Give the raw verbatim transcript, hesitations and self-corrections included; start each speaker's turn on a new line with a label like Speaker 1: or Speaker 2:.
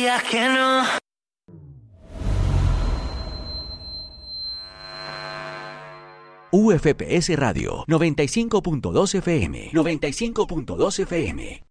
Speaker 1: digas que no.
Speaker 2: U F P S Radio noventa y cinco punto dos F M. noventa y cinco punto dos F M.